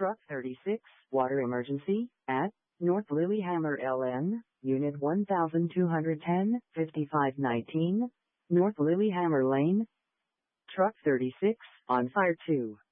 Truck 36, water emergency, at North Lilyhammer LN, Unit 1210, 5519, North Lilyhammer Lane. Truck 36, on fire 2.